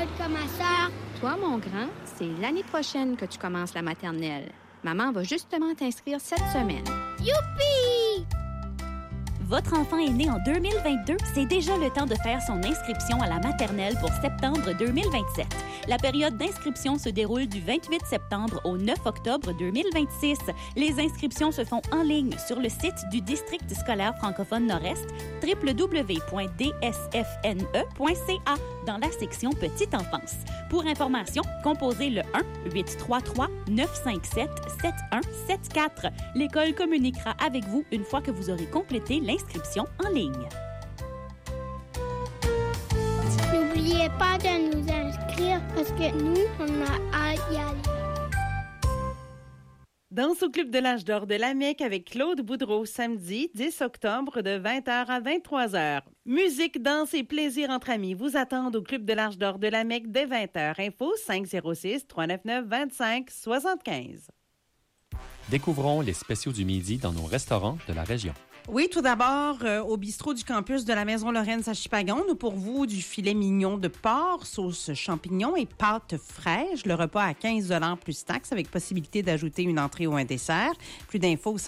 l'école comme ma sœur. Toi, mon grand, c'est l'année prochaine que tu commences la maternelle. Maman va justement t'inscrire cette semaine. Youpi! Votre enfant est né en 2022, c'est déjà le temps de faire son inscription à la maternelle pour septembre 2027. La période d'inscription se déroule du 28 septembre au 9 octobre 2026. Les inscriptions se font en ligne sur le site du District scolaire francophone Nord-Est, www.dsfne.ca, dans la section Petite enfance. Pour information, composez le 1-833-957-7174. L'école communiquera avec vous une fois que vous aurez complété l'inscription en ligne. N'oubliez pas de nous inscrire parce que nous, on a hâte d'y aller. Danse au Club de l'Âge d'Or de l'AMEC avec Claude Boudreau, samedi 10 octobre de 20h à 23h. Musique, danse et plaisir entre amis vous attendent au Club de l'Âge d'Or de l'AMEC dès 20h. Info 506-399-2575. Découvrons les spéciaux du midi dans nos restaurants de la région. Oui, tout d'abord, au bistrot du campus de la Maison Lorraine à Chipagan, nous pour vous du filet mignon de porc, sauce champignon et pâte fraîche. Le repas à 15 $ plus taxes avec possibilité d'ajouter une entrée ou un dessert. Plus d'infos au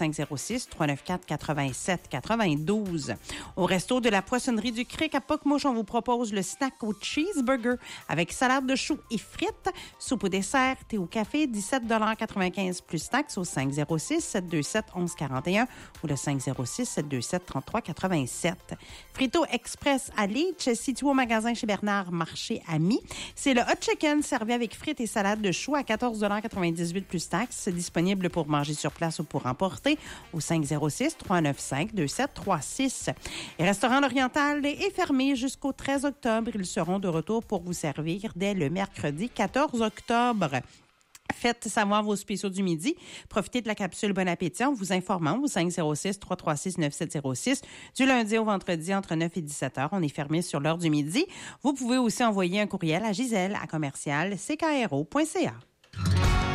506-394-87-92. Au resto de la Poissonnerie du Cric à Pocmouche, on vous propose le snack au cheeseburger avec salade de choux et frites. Soupe au dessert, thé au café, 17,95 $ plus taxes au 506-727-1141 ou le 506-727-3387. Frito Express à Leach, situé au magasin chez Bernard Marché Ami. C'est le hot chicken servi avec frites et salade de choux à 14,98 $ plus taxes, disponible pour manger sur place ou pour emporter au 506-395-2736. Et Restaurant L'Oriental est fermé jusqu'au 13 octobre. Ils seront de retour pour vous servir dès le mercredi 14 octobre. Faites savoir vos spéciaux du midi. Profitez de la capsule Bon Appétit en vous informant au 506-336-9706 du lundi au vendredi entre 9 et 17 heures. On est fermé sur l'heure du midi. Vous pouvez aussi envoyer un courriel à Gisèle à commercial ckro.ca.